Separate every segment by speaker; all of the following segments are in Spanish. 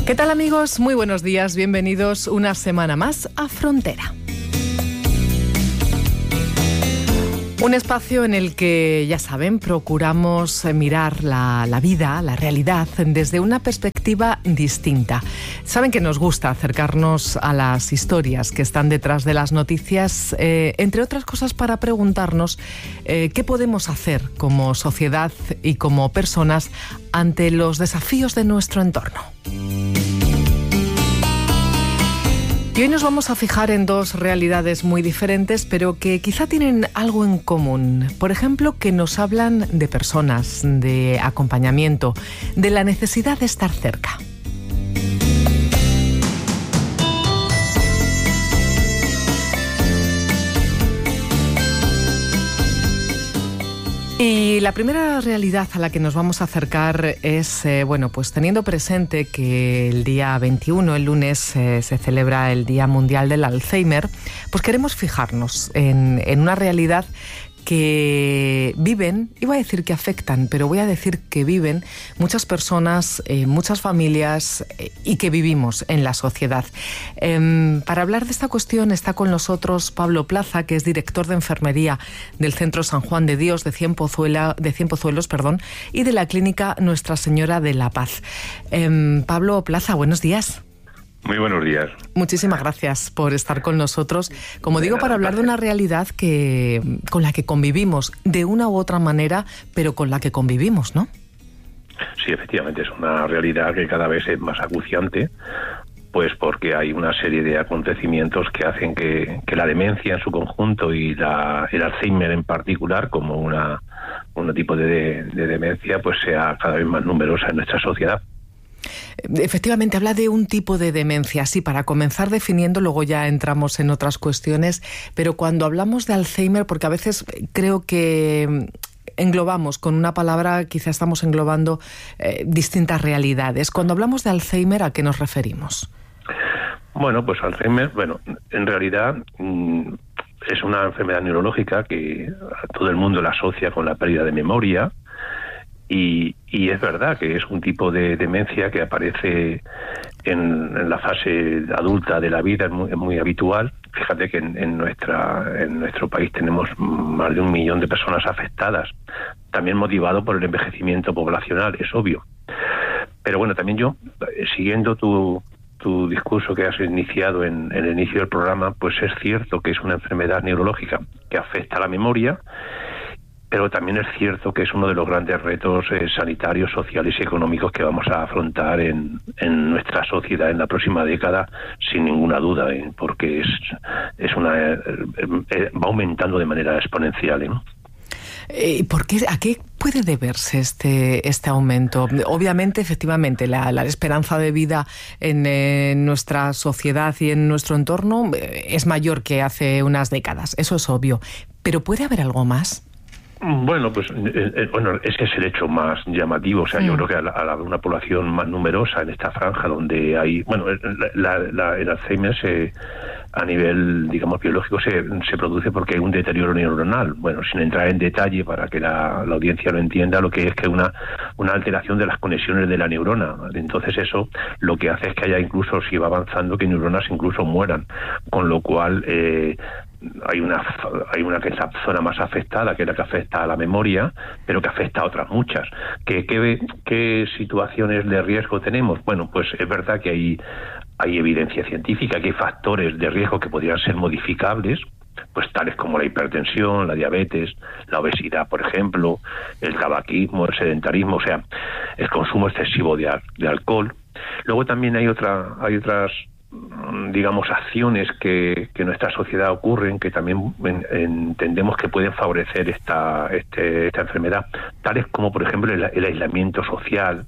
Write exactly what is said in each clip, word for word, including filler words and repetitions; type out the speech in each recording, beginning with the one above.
Speaker 1: ¿Qué tal, amigos? Muy buenos días, bienvenidos una semana más a Frontera. Un espacio en el que, ya saben, procuramos mirar la, la vida, la realidad, desde una perspectiva distinta. Saben que nos gusta acercarnos a las historias que están detrás de las noticias, eh, entre otras cosas para preguntarnos eh, qué podemos hacer como sociedad y como personas ante los desafíos de nuestro entorno. Y hoy nos vamos a fijar en dos realidades muy diferentes, pero que quizá tienen algo en común. Por ejemplo, que nos hablan de personas, de acompañamiento, de la necesidad de estar cerca. Y la primera realidad a la que nos vamos a acercar es, eh, bueno, pues teniendo presente que el día veintiuno, el lunes, eh, se celebra el Día Mundial del Alzheimer, pues queremos fijarnos en, en una realidad que viven, iba a decir que afectan, pero voy a decir que viven muchas personas, eh, muchas familias eh, y que vivimos en la sociedad. Eh, para hablar de esta cuestión está con nosotros Pablo Plaza, que es director de enfermería del Centro San Juan de Dios de Cienpozuela, de Cienpozuelos, perdón, y de la Clínica Nuestra Señora de la Paz. Eh, Pablo Plaza, buenos días.
Speaker 2: Muy buenos días.
Speaker 1: Muchísimas gracias por estar con nosotros. Como digo, para hablar de una realidad que con la que convivimos de una u otra manera, pero con la que convivimos, ¿no?
Speaker 2: Sí, efectivamente, es una realidad que cada vez es más acuciante, pues porque hay una serie de acontecimientos que hacen que, que la demencia en su conjunto y la, el Alzheimer en particular, como una un tipo de, de, de demencia, pues sea cada vez más numerosa en nuestra sociedad.
Speaker 1: Efectivamente, habla de un tipo de demencia. Sí, para comenzar definiendo, luego ya entramos en otras cuestiones, pero cuando hablamos de Alzheimer, porque a veces creo que englobamos con una palabra, quizá estamos englobando eh, distintas realidades. Cuando hablamos de Alzheimer, ¿a qué nos referimos?
Speaker 2: Bueno, pues Alzheimer, bueno, en realidad mmm, es una enfermedad neurológica que a todo el mundo la asocia con la pérdida de memoria. Y, y es verdad que es un tipo de demencia que aparece en, en la fase adulta de la vida, es muy, es muy habitual. Fíjate que en, en nuestra en nuestro país tenemos más de un millón de personas afectadas, también motivado por el envejecimiento poblacional, es obvio. Pero bueno, también yo, siguiendo tu, tu discurso que has iniciado en, en el inicio del programa, pues es cierto que es una enfermedad neurológica que afecta a la memoria, pero también es cierto que es uno de los grandes retos eh, sanitarios, sociales y económicos que vamos a afrontar en, en nuestra sociedad en la próxima década, sin ninguna duda, ¿eh? Porque es, es una eh, eh, va aumentando de manera exponencial, ¿eh?
Speaker 1: ¿Y por qué, a qué puede deberse este, este aumento? Obviamente, efectivamente, la, la esperanza de vida en, en nuestra sociedad y en nuestro entorno es mayor que hace unas décadas, eso es obvio. ¿Pero puede haber algo más?
Speaker 2: Bueno, pues eh, eh, bueno, es que es el hecho más llamativo. O sea, mm. yo creo que al haber una población más numerosa en esta franja donde hay, bueno, la, la, el Alzheimer se, a nivel, digamos, biológico se, se produce porque hay un deterioro neuronal. Bueno, sin entrar en detalle para que la, la audiencia lo entienda, lo que es que una una alteración de las conexiones de la neurona. Entonces eso lo que hace es que haya incluso, si va avanzando, que neuronas incluso mueran, con lo cual eh, hay una hay una que es la zona más afectada, que es la que afecta a la memoria, pero que afecta a otras muchas. ¿Qué, qué, qué situaciones de riesgo tenemos? Bueno, pues es verdad que hay hay evidencia científica, que hay factores de riesgo que podrían ser modificables, pues tales como la hipertensión, la diabetes, la obesidad, por ejemplo, el tabaquismo, el sedentarismo, o sea, el consumo excesivo de, al- de alcohol. Luego también hay otra hay otras digamos, acciones que, que en nuestra sociedad ocurren, que también en, entendemos que pueden favorecer esta, este, esta enfermedad, tales como, por ejemplo, el, el aislamiento social,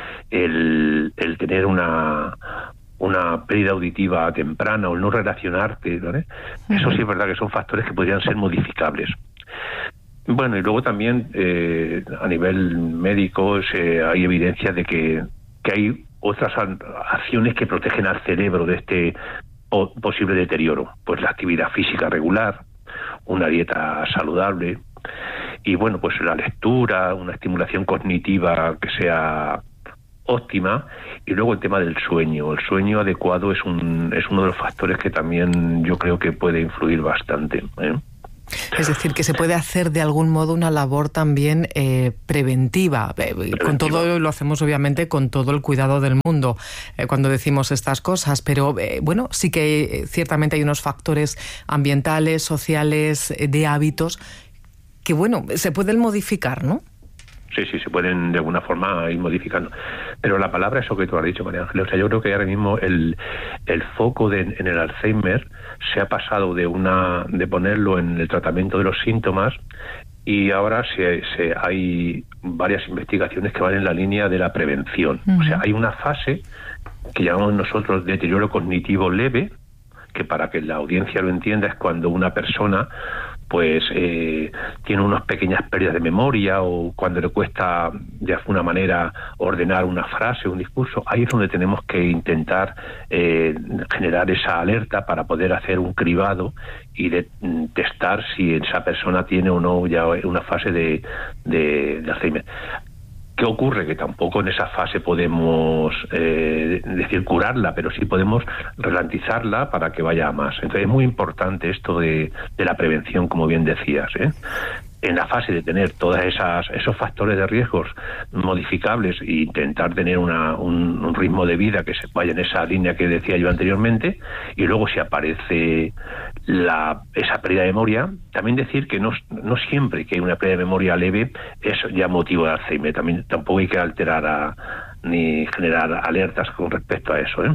Speaker 2: el, el tener una una pérdida auditiva temprana o el no relacionarte, ¿vale? Uh-huh. Eso sí es verdad que son factores que podrían ser modificables. Bueno, y luego también eh, a nivel médico se, hay evidencia de que, que hay otras acciones que protegen al cerebro de este po- posible deterioro, pues la actividad física regular, una dieta saludable y bueno, pues la lectura, una estimulación cognitiva que sea óptima. Y luego el tema del sueño. El sueño adecuado es un es uno de los factores que también yo creo que puede influir bastante, ¿eh?
Speaker 1: Es decir, que se puede hacer de algún modo una labor también eh, preventiva. preventiva. Con todo lo hacemos obviamente con todo el cuidado del mundo eh, cuando decimos estas cosas, pero eh, bueno, sí que eh, ciertamente hay unos factores ambientales, sociales, eh, de hábitos que bueno, se pueden modificar, ¿no?
Speaker 2: Sí, sí, se pueden de alguna forma ir modificando. Pero la palabra, eso que tú has dicho, María Ángeles, o sea, yo creo que ahora mismo el, el foco de, en el Alzheimer se ha pasado de una de ponerlo en el tratamiento de los síntomas, y ahora se, se, hay varias investigaciones que van en la línea de la prevención. Uh-huh. O sea, hay una fase que llamamos nosotros deterioro cognitivo leve, que para que la audiencia lo entienda es cuando una persona pues eh, tiene unas pequeñas pérdidas de memoria, o cuando le cuesta de alguna manera ordenar una frase, un discurso. Ahí es donde tenemos que intentar eh, generar esa alerta para poder hacer un cribado y de, testar si esa persona tiene o no ya una fase de, de, de Alzheimer. ¿Qué ocurre? Que tampoco en esa fase podemos eh, decir curarla, pero sí podemos ralentizarla para que vaya a más. Entonces es muy importante esto de, de la prevención, como bien decías, ¿eh? En la fase de tener todas esas esos factores de riesgos modificables e intentar tener una, un, un ritmo de vida que se vaya en esa línea que decía yo anteriormente, y luego si aparece la esa pérdida de memoria, también decir que no, no siempre que hay una pérdida de memoria leve es ya motivo de Alzheimer. También tampoco hay que alterar a, ni generar alertas con respecto a eso, ¿eh?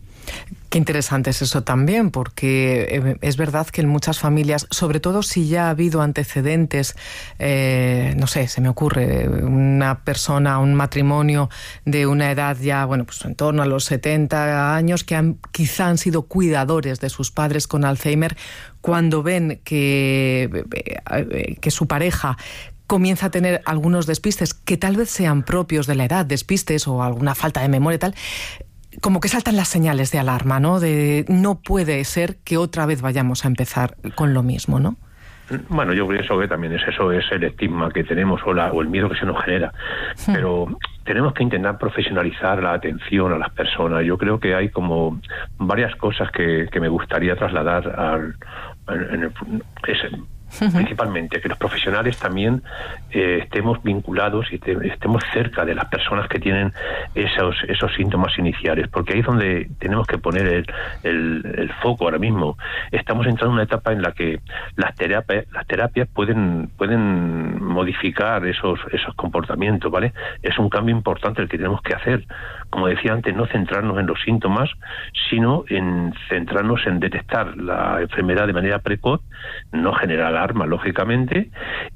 Speaker 1: Qué interesante es eso también, porque es verdad que en muchas familias, sobre todo si ya ha habido antecedentes, eh, no sé, se me ocurre, una persona, un matrimonio de una edad ya, bueno, pues en torno a los setenta años, que han, quizá han sido cuidadores de sus padres con Alzheimer, cuando ven que, que su pareja comienza a tener algunos despistes que tal vez sean propios de la edad, despistes o alguna falta de memoria y tal, como que saltan las señales de alarma, ¿no? De no puede ser que otra vez vayamos a empezar con lo mismo, ¿no?
Speaker 2: Bueno, yo pienso que también es eso, es el estigma que tenemos o, la, o el miedo que se nos genera. Sí. Pero tenemos que intentar profesionalizar la atención a las personas. Yo creo que hay como varias cosas que, que me gustaría trasladar al, en, en el, ese, Uh-huh. Principalmente que los profesionales también eh, estemos vinculados y te, estemos cerca de las personas que tienen esos esos síntomas iniciales, porque ahí es donde tenemos que poner el, el, el foco ahora mismo. Estamos entrando en una etapa en la que las terapias las terapias pueden pueden modificar esos esos comportamientos, ¿vale? Es un cambio importante el que tenemos que hacer. Como decía antes, no centrarnos en los síntomas, sino en centrarnos en detectar la enfermedad de manera precoz, no generar alarma, lógicamente,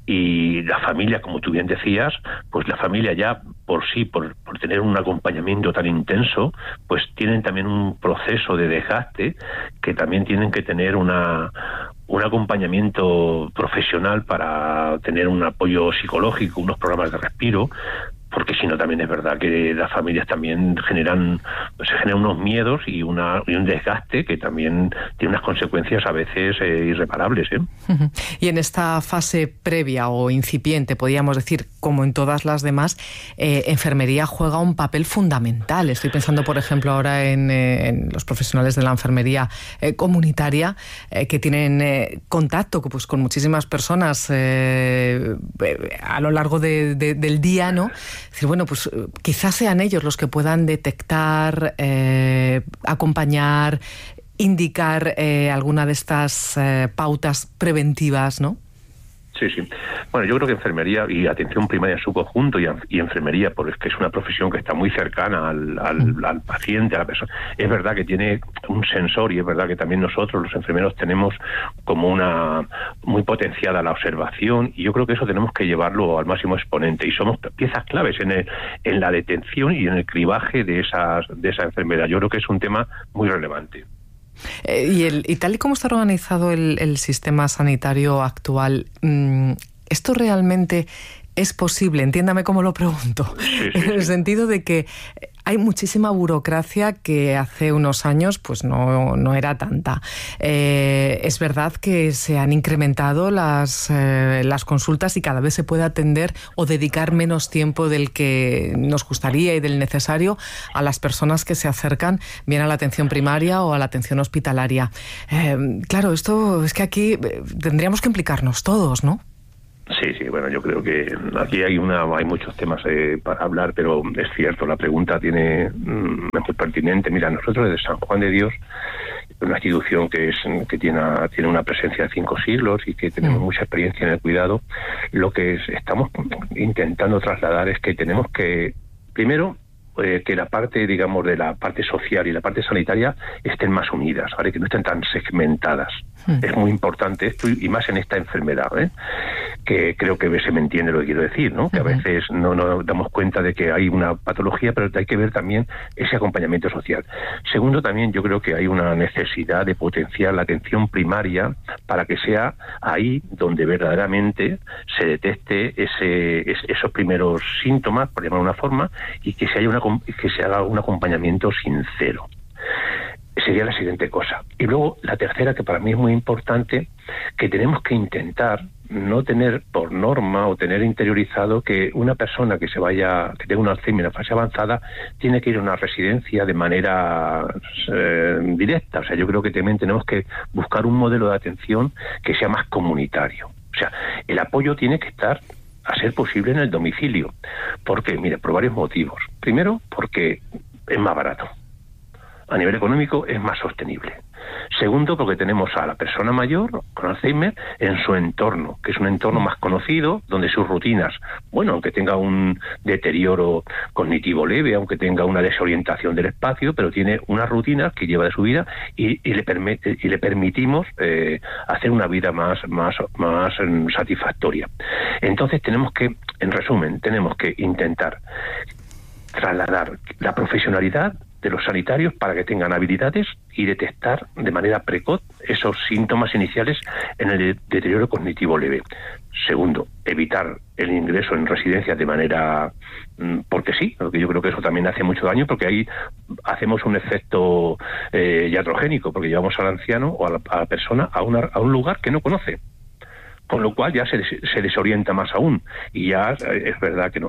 Speaker 2: y la familia, como tú bien decías, pues la familia ya por sí, por, por tener un acompañamiento tan intenso, pues tienen también un proceso de desgaste que también tienen que tener una un acompañamiento profesional para tener un apoyo psicológico, unos programas de respiro, porque si no también es verdad que las familias también generan, pues se generan unos miedos y una y un desgaste que también tiene unas consecuencias a veces eh, irreparables, ¿eh?
Speaker 1: Y en esta fase previa o incipiente, podríamos decir, como en todas las demás, eh, enfermería juega un papel fundamental. Estoy pensando, por ejemplo, ahora en, eh, en los profesionales de la enfermería eh, comunitaria eh, que tienen eh, contacto pues, con muchísimas personas eh, a lo largo de, de, del día, ¿no? Es decir, bueno, pues quizás sean ellos los que puedan detectar, eh, acompañar, indicar eh, alguna de estas eh, pautas preventivas, ¿no?
Speaker 2: Sí, sí. Bueno, yo creo que enfermería y atención primaria en su conjunto y, y enfermería, porque es una profesión que está muy cercana al, al, al paciente, a la persona. Es verdad que tiene un sensor y es verdad que también nosotros, los enfermeros, tenemos como una muy potenciada la observación y yo creo que eso tenemos que llevarlo al máximo exponente y somos piezas claves en, el, en la detención y en el cribaje de, esas, de esa enfermedad. Yo creo que es un tema muy relevante.
Speaker 1: Eh, y, el, y tal y como está organizado el, el sistema sanitario actual, ¿esto realmente es posible? Entiéndame cómo lo pregunto. Sí, sí, en el
Speaker 2: sí.
Speaker 1: sentido de que hay muchísima burocracia que hace unos años pues no, no era tanta. Eh, es verdad que se han incrementado las, eh, las consultas y cada vez se puede atender o dedicar menos tiempo del que nos gustaría y del necesario a las personas que se acercan bien a la atención primaria o a la atención hospitalaria. Eh, claro, esto es que aquí tendríamos que implicarnos todos, ¿no?
Speaker 2: Sí, sí, bueno, yo creo que aquí hay una hay muchos temas eh, para hablar, pero es cierto, la pregunta tiene mm, es muy pertinente. Mira, nosotros desde San Juan de Dios, una institución que es que tiene, tiene una presencia de cinco siglos y que tenemos mm. mucha experiencia en el cuidado, lo que es, estamos intentando trasladar es que tenemos que, primero, Eh, que la parte, digamos, de la parte social y la parte sanitaria estén más unidas, ¿vale? Que no estén tan segmentadas. Mm. Es muy importante esto y, y más en esta enfermedad, ¿eh? Que creo que se me entiende lo que quiero decir, ¿no? Que a veces no nos damos cuenta de que hay una patología, pero hay que ver también ese acompañamiento social. Segundo, también yo creo que hay una necesidad de potenciar la atención primaria para que sea ahí donde verdaderamente se detecte ese, es, esos primeros síntomas, por llamarlo de una forma, y que se haya una que se haga un acompañamiento sincero. Sería la siguiente cosa. Y luego la tercera, que para mí es muy importante, que tenemos que intentar no tener por norma o tener interiorizado que una persona que se vaya, que tenga un Alzheimer en fase avanzada, tiene que ir a una residencia de manera eh, directa. O sea, yo creo que también tenemos que buscar un modelo de atención que sea más comunitario. O sea, el apoyo tiene que estar a ser posible en el domicilio. ¿Por qué? Mire, por varios motivos. Primero, porque es más barato. A nivel económico es más sostenible. Segundo, porque tenemos a la persona mayor con Alzheimer en su entorno, que es un entorno más conocido, donde sus rutinas, bueno, aunque tenga un deterioro cognitivo leve, aunque tenga una desorientación del espacio, pero tiene unas rutinas que lleva de su vida y, y, le, permite, y le permitimos eh, hacer una vida más, más, más satisfactoria. Entonces tenemos que, en resumen, tenemos que intentar trasladar la profesionalidad de los sanitarios para que tengan habilidades y detectar de manera precoz esos síntomas iniciales en el deterioro cognitivo leve. Segundo, evitar el ingreso en residencias de manera porque sí, porque yo creo que eso también hace mucho daño, porque ahí hacemos un efecto eh, iatrogénico, porque llevamos al anciano o a la, a la persona a, una, a un lugar que no conoce, con lo cual ya se, se desorienta más aún, y ya es verdad que no.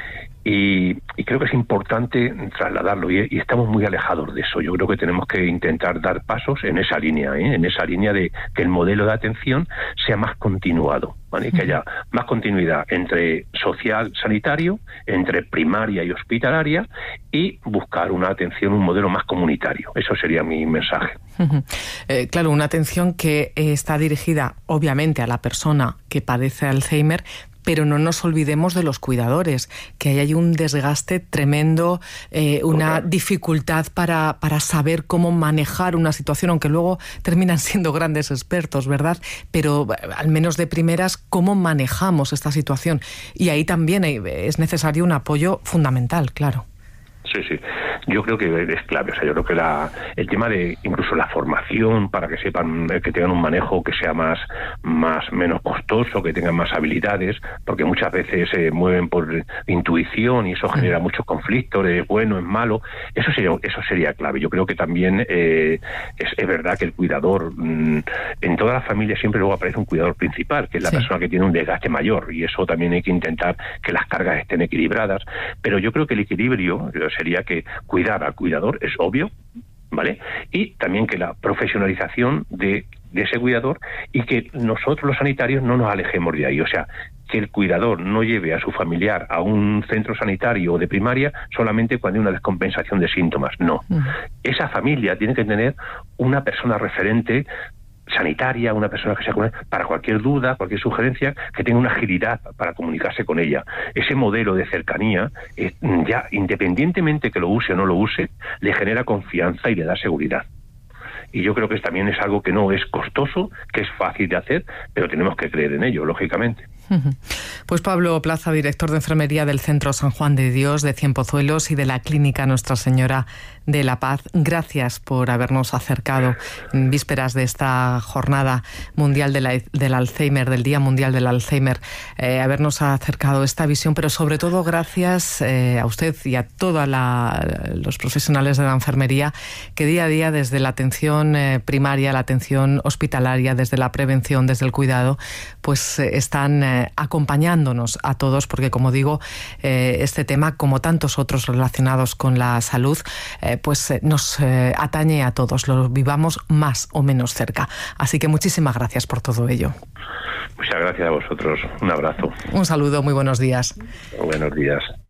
Speaker 2: Y, y creo que es importante trasladarlo y, y estamos muy alejados de eso. Yo creo que tenemos que intentar dar pasos en esa línea, ¿eh? en esa línea de que el modelo de atención sea más continuado, ¿vale? Que haya más continuidad entre social, sanitario, entre primaria y hospitalaria, y buscar una atención, un modelo más comunitario. Eso sería mi mensaje.
Speaker 1: Uh-huh. Eh, claro, una atención que eh, está dirigida obviamente a la persona que padece Alzheimer, pero no nos olvidemos de los cuidadores, que ahí hay un desgaste tremendo, eh, una dificultad para, para saber cómo manejar una situación, aunque luego terminan siendo grandes expertos, ¿verdad? Pero al menos de primeras, ¿cómo manejamos esta situación? Y ahí también es necesario un apoyo fundamental, claro.
Speaker 2: Sí, sí. Yo creo que es clave. O sea, yo creo que la, el tema de incluso la formación para que sepan, que tengan un manejo que sea más, más menos costoso, que tengan más habilidades, porque muchas veces se mueven por intuición y eso genera muchos conflictos de bueno, es malo. Eso sería, eso sería clave. Yo creo que también eh, es, es verdad que el cuidador, mmm, en todas las familias siempre luego aparece un cuidador principal, que es la sí. persona que tiene un desgaste mayor, y eso también hay que intentar que las cargas estén equilibradas. Pero yo creo que el equilibrio sería que cuidar al cuidador es obvio, ¿vale? Y también que la profesionalización de, de ese cuidador, y que nosotros los sanitarios no nos alejemos de ahí. O sea, que el cuidador no lleve a su familiar a un centro sanitario o de primaria solamente cuando hay una descompensación de síntomas. No. Uh-huh. Esa familia tiene que tener una persona referente sanitaria, una persona que sea con él, para cualquier duda, cualquier sugerencia, que tenga una agilidad para comunicarse con ella. Ese modelo de cercanía, eh, ya independientemente que lo use o no lo use, le genera confianza y le da seguridad. Y yo creo que también es algo que no es costoso, que es fácil de hacer, pero tenemos que creer en ello, lógicamente.
Speaker 1: Pues Pablo Plaza, director de enfermería del Centro San Juan de Dios de Cienpozuelos y de la Clínica Nuestra Señora de la Paz, gracias por habernos acercado en vísperas de esta jornada mundial de la, del Alzheimer, del Día Mundial del Alzheimer, eh, habernos acercado esta visión, pero sobre todo gracias eh, a usted y a todos los profesionales de la enfermería que día a día, desde la atención eh, primaria, la atención hospitalaria, desde la prevención, desde el cuidado, pues eh, están eh, acompañándonos a todos, porque como digo, eh, este tema, como tantos otros relacionados con la salud, eh, pues eh, nos eh, atañe a todos, lo vivamos más o menos cerca. Así que muchísimas gracias por todo ello.
Speaker 2: Muchas gracias a vosotros. Un abrazo.
Speaker 1: Un saludo, muy buenos días.
Speaker 2: Buenos días.